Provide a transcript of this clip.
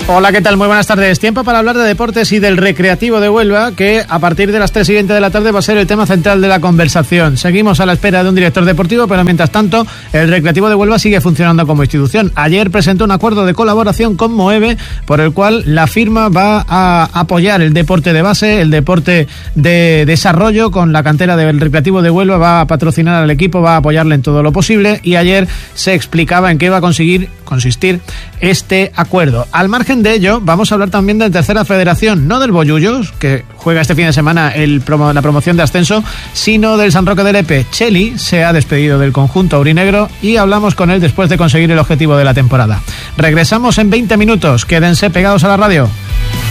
Hola, ¿qué tal? Muy buenas tardes. Tiempo para hablar de deportes y del Recreativo de Huelva, que a partir de las 3:20 de la tarde va a ser el tema central de la conversación. Seguimos a la espera de un director deportivo, pero mientras tanto, el Recreativo de Huelva sigue funcionando como institución. Ayer presentó un acuerdo de colaboración con Moeve, por el cual la firma va a apoyar el deporte de base, el deporte de desarrollo, con la cantera del Recreativo de Huelva, va a patrocinar al equipo, va a apoyarle en todo lo posible, y ayer se explicaba en qué va a consistir este acuerdo. Al margen de ello, vamos a hablar también de Tercera Federación, no del Bollullos, que juega este fin de semana la promoción de ascenso, sino del San Roque de Lepe. Cheli se ha despedido del conjunto aurinegro y hablamos con él después de conseguir el objetivo de la temporada. Regresamos en 20 minutos, quédense pegados a la radio.